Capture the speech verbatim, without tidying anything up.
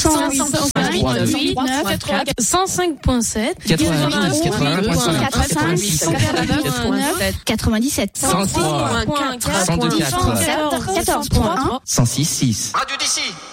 cent huit, cent cinq virgule sept, quatre-vingt-dix, quatre-vingt-dix-neuf, quatre-vingt-dix-sept, cent trois, cent deux, quatre, quatorze, cent six, six. Radio d'ici.